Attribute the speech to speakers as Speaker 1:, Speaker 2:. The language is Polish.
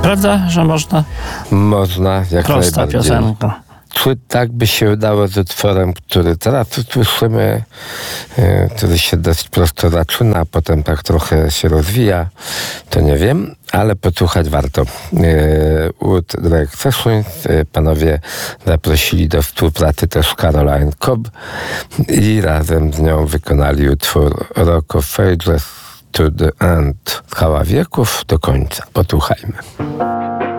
Speaker 1: Prawda, że można?
Speaker 2: Można, jak
Speaker 1: Prosta
Speaker 2: najbardziej.
Speaker 1: piosenka.
Speaker 2: Czy tak by się udało z utworem, który teraz usłyszymy, który się dość prosto zaczyna, a potem tak trochę się rozwija, to nie wiem, ale posłuchać warto. Wood Drag Sessions, panowie zaprosili do współpracy też Caroline Cobb i razem z nią wykonali utwór Rock of Ages to the End. Chwała wieków do końca. Posłuchajmy.